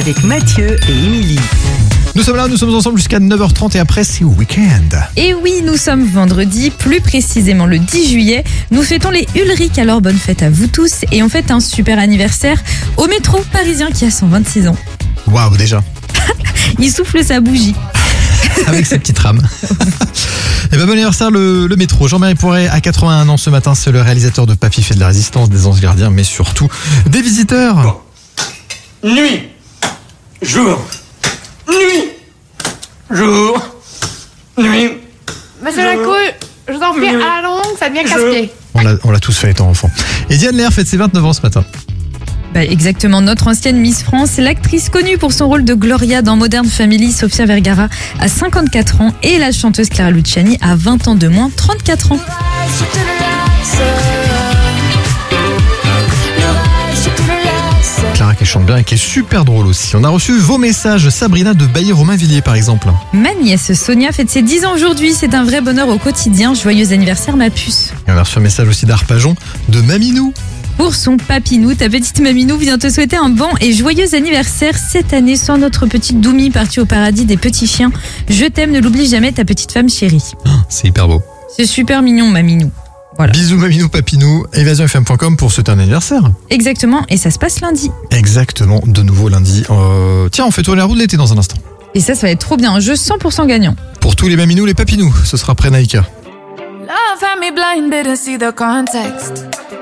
avec Mathieu et Émilie. Nous sommes là, nous sommes ensemble jusqu'à 9h30 et après c'est week-end. Et oui, nous sommes vendredi, plus précisément le 10 juillet. Nous fêtons les Ulric, alors bonne fête à vous tous. Et on fête un super anniversaire au métro parisien qui a 126 ans. Waouh, déjà. Il souffle sa bougie. Avec sa petite rame. Et bon anniversaire le métro. Jean-Marie Poiret a 81 ans ce matin. C'est le réalisateur de Papy fait de la résistance, des anges gardiens, mais surtout des visiteurs. Nuit, jour, nuit, jour, nuit. Monsieur Lacouille, je vous en prie, allons, ça devient casse-pied. On l'a tous fait étant enfant. Et Diane Lair fête ses 29 ans ce matin. Exactement, notre ancienne Miss France, l'actrice connue pour son rôle de Gloria dans Modern Family, Sofia Vergara, a 54 ans et la chanteuse Clara Luciani a 20 ans de moins, 34 ans. Clara qui chante bien et qui est super drôle aussi. On a reçu vos messages. Sabrina de Bailly-Romainvilliers par exemple. Ma nièce Sonia fête ses 10 ans aujourd'hui, c'est un vrai bonheur au quotidien. Joyeux anniversaire ma puce. Et on a reçu un message aussi d'Arpajon de Maminou. Pour son papinou, ta petite Maminou vient te souhaiter un bon et joyeux anniversaire cette année sans notre petite Doumi partie au paradis des petits chiens. Je t'aime, ne l'oublie jamais, ta petite femme chérie. C'est hyper beau. C'est super mignon Maminou. Voilà. Bisous Maminou, Papinou, évasionfm.com pour souhaiter un anniversaire. Exactement, et ça se passe lundi. Exactement, de nouveau lundi. Tiens, on fait tourner la roue de l'été dans un instant. Et ça va être trop bien, un jeu 100% gagnant. Pour tous les Maminous, les Papinous, ce sera après Naïka. Love had me blinded to see the context.